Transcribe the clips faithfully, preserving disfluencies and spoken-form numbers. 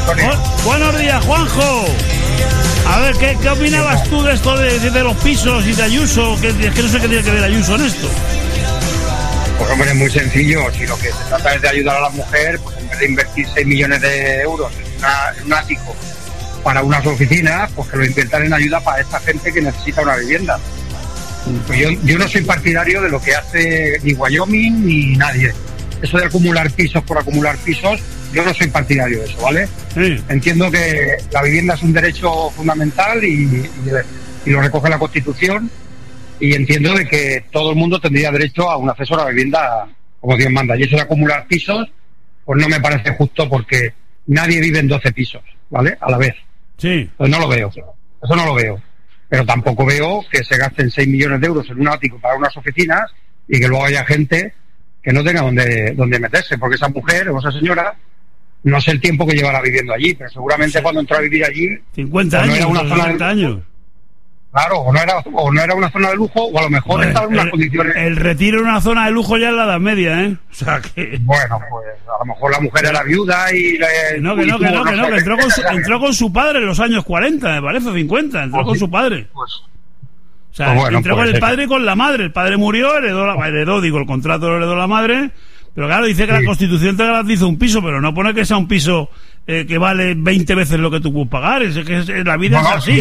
Bu- buenos días, Juanjo. A ver, ¿qué, qué opinabas tú de esto de, de, de los pisos y de Ayuso? Que, que no sé qué tiene que ver Ayuso en esto. Pues hombre, es muy sencillo. Si lo que se trata es de ayudar a la mujer, pues en vez de invertir seis millones de euros en, una, en un ático para unas oficinas, pues que lo inviertan en ayuda para esta gente que necesita una vivienda. Pues yo, yo no soy partidario de lo que hace ni Wyoming ni nadie. Eso de acumular pisos por acumular pisos, yo no soy partidario de eso, ¿vale? Sí. Entiendo que la vivienda es un derecho fundamental y, y, y lo recoge la Constitución, y entiendo de que todo el mundo tendría derecho a un acceso a la vivienda como Dios manda. Y eso de acumular pisos, pues no me parece justo, porque nadie vive en doce pisos, ¿vale? A la vez. Sí. Pues no lo veo, eso no lo veo. Pero tampoco veo que se gasten seis millones de euros en un ático para unas oficinas y que luego haya gente que no tenga donde, donde meterse, porque esa mujer o esa señora, no sé el tiempo que llevará viviendo allí, pero seguramente sí, cuando entró a vivir allí... cincuenta años, no era una zona de años. Claro, o no, era, o no era una zona de lujo, o a lo mejor bueno, estaba en unas el, condiciones... El retiro en una zona de lujo ya en la Edad Media, ¿eh? O sea que... Bueno, pues a lo mejor la mujer era viuda y... Le, no, que no, que no, que no, que entró con, su, entró con su padre en los años cuarenta, me parece, cincuenta, entró pues con sí, su padre. Pues, o sea, pues bueno, entró pues con el padre y con la madre. El padre murió, heredó, la, heredó, digo, el contrato lo heredó la madre, pero claro, dice que sí, la Constitución te garantiza un piso, pero no pone que sea un piso eh, que vale veinte veces lo que tú puedes pagar, es que es, la vida no, es así. Yo,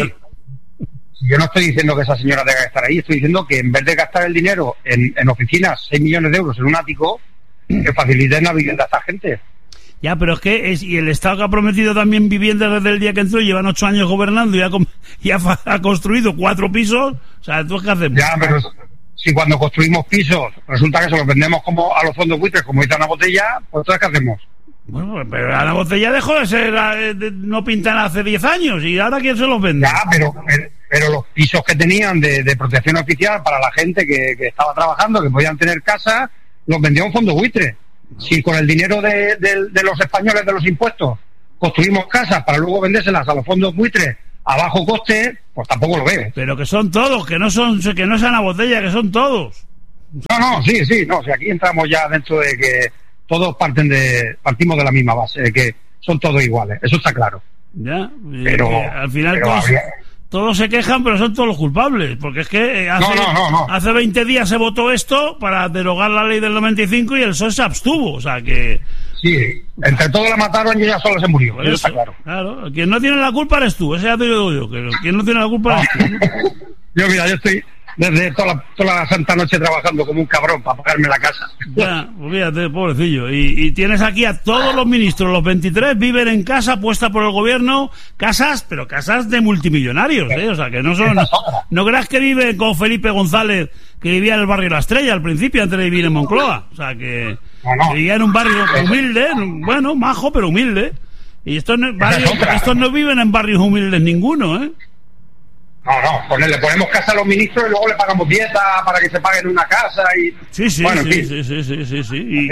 yo no estoy diciendo que esa señora tenga que estar ahí, estoy diciendo que en vez de gastar el dinero en, en oficinas, seis millones de euros en un ático, que faciliten la vivienda a esta gente. Ya, pero es que es, y el Estado que ha prometido también vivienda desde el día que entró, llevan ocho años gobernando y ha, y ha, ha construido cuatro pisos, o sea, ¿tú qué hacemos? Ya, pero si cuando construimos pisos resulta que se los vendemos como a los fondos buitres, como dice Ana Botella, pues ¿qué hacemos? Bueno, pero Ana Botella dejó de ser, de, no pintan hace diez años, y ahora ¿quién se los vende? Ya, pero, pero los pisos que tenían de, de protección oficial para la gente que, que estaba trabajando, que podían tener casa, los vendió un fondo buitre. Si con el dinero de, de, de los españoles, de los impuestos, construimos casas para luego vendérselas a los fondos buitres a bajo coste, pues tampoco lo veo. Pero que son todos, que no son, que no es Ana Botella, que son todos. No, no, sí, sí, no, o sea, aquí entramos ya dentro de que todos parten de, partimos de la misma base, de que son todos iguales, eso está claro. Ya, pero al final pero todos, habría... todos se quejan, pero son todos los culpables, porque es que hace, no, no, no, no. hace veinte días se votó esto para derogar la ley del noventa y cinco y el P S O E se abstuvo, o sea que... Sí, entre todos la mataron y ella sola se murió, eso, eso está claro. Claro, quien no tiene la culpa eres tú, ese ya te digo yo, que quien no tiene la culpa eres tú. Yo, mira, yo estoy desde toda la, toda la santa noche trabajando como un cabrón para pagarme la casa. Ya, pues fíjate, pobrecillo. Y, y tienes aquí a todos los ministros, los veintitrés viven en casa puesta por el gobierno, casas, pero casas de multimillonarios, ¿eh? O sea, que no son... No creas que viven con Felipe González, que vivía en el barrio La Estrella al principio, antes de vivir en Moncloa. O sea, que, no, no. que vivía en un barrio humilde, bueno, majo, pero humilde. Y estos no, barrios, estos no viven en barrios humildes ninguno, ¿eh? No, no, pues le ponemos casa a los ministros y luego le pagamos dieta para que se paguen una casa y... Sí, sí, bueno, sí, sí, sí, sí, sí, sí.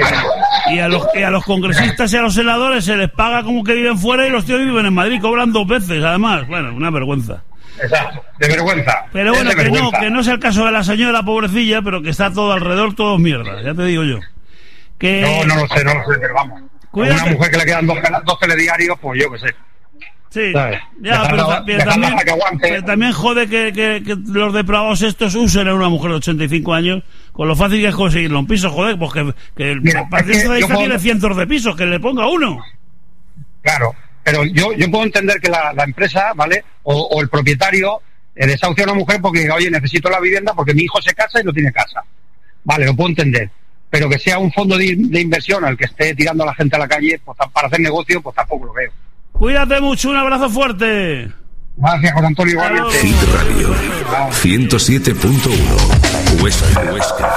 Y, y, a los, y a los congresistas y a los senadores se les paga como que viven fuera y los tíos viven en Madrid, cobran dos veces, además. Bueno, una vergüenza. Exacto, de vergüenza. Pero bueno, de que vergüenza. no, que no es el caso de la señora pobrecilla, pero que está todo alrededor, todo mierda, ya te digo yo. Que... No, no lo sé, no lo sé, pero vamos. Cuídate. Una mujer que le quedan dos, dos telediarios, pues yo qué sé. Sí, ¿sabes? ya, pero, dejando, pero, también, que pero también jode que, que, que los depravados estos usen a una mujer de ochenta y cinco años, con lo fácil que es conseguirlo un piso, joder, pues que, que el Mira, Partido es que Socialista puedo... tiene cientos de pisos, que le ponga uno. Claro, pero yo, yo puedo entender que la, la empresa, ¿vale? O, o el propietario eh, desahucia a una mujer porque diga, oye, necesito la vivienda porque mi hijo se casa y no tiene casa. Vale, lo puedo entender. Pero que sea un fondo de, de inversión al que esté tirando a la gente a la calle pues, para hacer negocio, pues tampoco lo veo. Cuídate mucho, un abrazo fuerte. Gracias, Juan Antonio, igualmente. Hit Radio ciento siete punto uno Huesca, Huesca.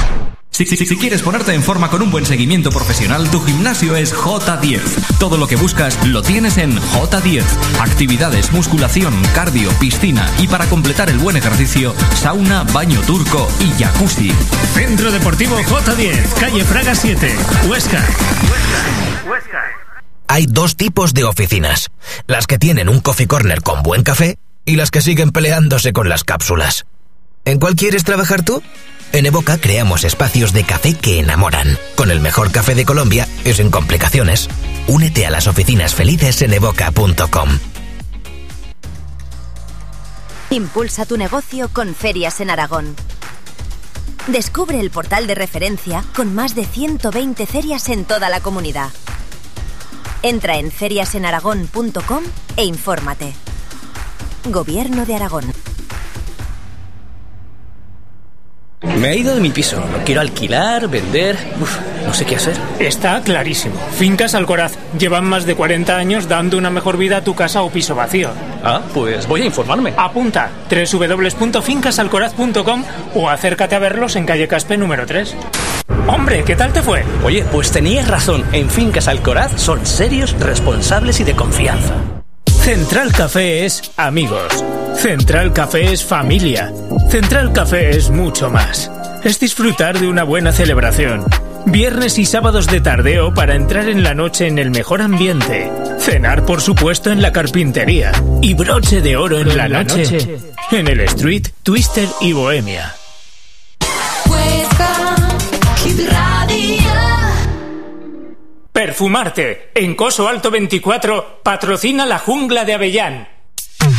Si, si, si quieres ponerte en forma con un buen seguimiento profesional, tu gimnasio es J diez. Todo lo que buscas lo tienes en J diez. Actividades, musculación, cardio, piscina y para completar el buen ejercicio, sauna, baño turco y jacuzzi. Centro Deportivo J diez, calle Fraga siete, Huesca. Huesca. Huesca. Hay dos tipos de oficinas, las que tienen un coffee corner con buen café y las que siguen peleándose con las cápsulas. ¿En cuál quieres trabajar tú? En Evoca creamos espacios de café que enamoran. Con el mejor café de Colombia y sin complicaciones. Únete a las oficinas felices en evoca punto com. Impulsa tu negocio con Ferias en Aragón. Descubre el portal de referencia con más de ciento veinte ferias en toda la comunidad. Entra en ferias en aragón punto com e infórmate. Gobierno de Aragón. Me he ido de mi piso. Lo quiero alquilar, vender... Uf, no sé qué hacer. Está clarísimo. Fincas Alcoraz. Llevan más de cuarenta años dando una mejor vida a tu casa o piso vacío. Ah, pues voy a informarme. Apunta. doble u doble u doble u punto fincas alcoraz punto com o acércate a verlos en calle Caspe número tres. Hombre, ¿qué tal te fue? Oye, pues tenías razón. En Fincas Alcoraz son serios, responsables y de confianza. Central Café es amigos. Central Café es familia. Central Café es mucho más. Es disfrutar de una buena celebración. Viernes y sábados de tardeo para entrar en la noche en el mejor ambiente. Cenar, por supuesto, en la carpintería. Y broche de oro en, en la, la noche, noche en el Street, Twister y Bohemia. Perfumarte. En Coso Alto veinticuatro patrocina la Jungla de Avellán.